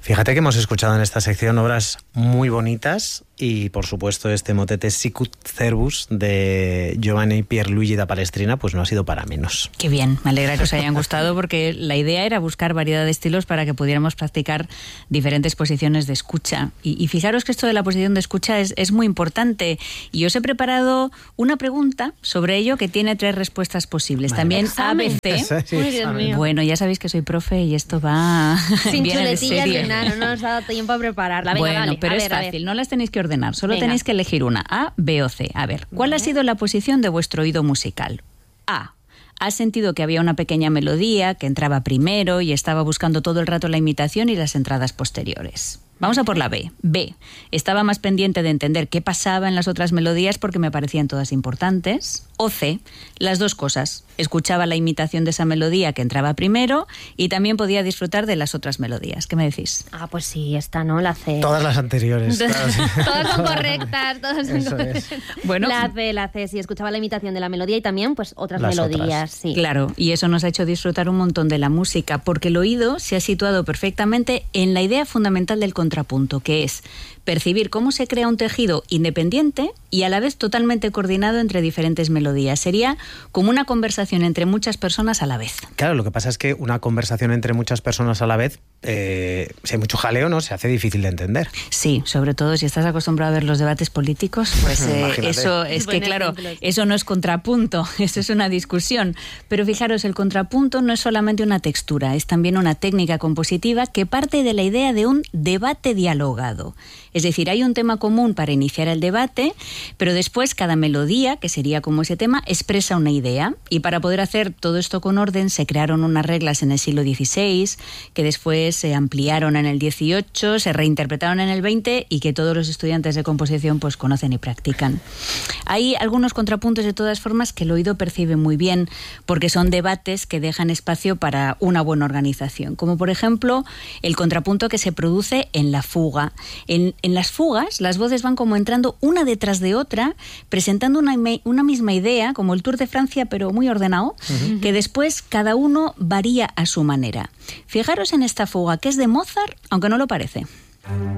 Fíjate que hemos escuchado en esta sección obras muy bonitas y, por supuesto, este motete Sicut Cervus de Giovanni Pierluigi da Palestrina, pues no ha sido para menos. Qué bien, me alegra que os hayan gustado porque la idea era buscar variedad de estilos para que pudiéramos practicar diferentes posiciones de escucha. Y fijaros que esto de la posición de escucha es muy importante y os he preparado una pregunta sobre ello que tiene 3 respuestas posibles. Vale. También ¿Examen? ABC. Uy, Dios mío. Bueno, ya sabéis que soy profe y esto va Sin viene de chuletillas serie. ni nada, no nos ha dado tiempo a prepararla. Venga, Bueno, vale, pero a es ver, a ver. fácil, no las tenéis que ordenar, solo Venga. tenéis que elegir una, A, B o C. A ver, ¿cuál ha sido la posición de vuestro oído musical? A. ¿Has sentido que había una pequeña melodía que entraba primero y estaba buscando todo el rato la imitación y las entradas posteriores? Vamos a por la B. B. Estaba más pendiente de entender qué pasaba en las otras melodías porque me parecían todas importantes. O C. Las dos cosas. Escuchaba la imitación de esa melodía que entraba primero y también podía disfrutar de las otras melodías. ¿Qué me decís? Ah, pues sí, esta, ¿no? La C. Todas las anteriores. Claro, sí. Todas son correctas, todas son Eso correctas. es. Bueno, La C, sí, escuchaba la imitación de la melodía y también, pues, otras Las melodías, otras. sí. claro, y eso nos ha hecho disfrutar un montón de la música, porque el oído se ha situado perfectamente en la idea fundamental del contrapunto, que es percibir cómo se crea un tejido independiente y a la vez totalmente coordinado entre diferentes melodías. Sería como una conversación entre muchas personas a la vez. Claro, lo que pasa es que una conversación entre muchas personas a la vez, si hay mucho jaleo, ¿no? Se hace difícil de entender. Sí, sobre todo si estás acostumbrado a ver los debates políticos, pues Imagínate. eso es que, Buen claro, ejemplo, sí. eso no es contrapunto, eso es una discusión. Pero fijaros, el contrapunto no es solamente una textura, es también una técnica compositiva que parte de la idea de un debate dialogado. Es decir, hay un tema común para iniciar el debate, pero después cada melodía, que sería como ese tema, expresa una idea. Y para poder hacer todo esto con orden se crearon unas reglas en el siglo XVI, que después se ampliaron en el XVIII, se reinterpretaron en el XX y que todos los estudiantes de composición pues conocen y practican. Hay algunos contrapuntos de todas formas que el oído percibe muy bien, porque son debates que dejan espacio para una buena organización. Como por ejemplo el contrapunto que se produce en la fuga. En las fugas, las voces van como entrando una detrás de otra, presentando una misma idea, como el Tour de Francia, pero muy ordenado, que después cada uno varía a su manera. Fijaros en esta fuga, que es de Mozart, aunque no lo parece.